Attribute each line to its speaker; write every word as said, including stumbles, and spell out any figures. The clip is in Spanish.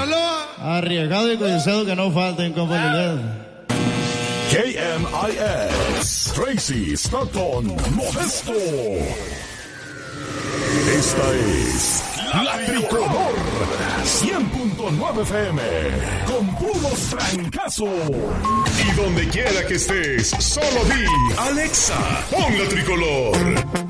Speaker 1: Sinaloa.
Speaker 2: Arriesgado y codiciado que no falten, compadre.
Speaker 3: K M I S, Tracy, Stockton, Modesto. Esta es La Tricolor, cien punto nueve F M, con puros trancazos. Y donde quiera que estés, solo di, Alexa, pon La Tricolor.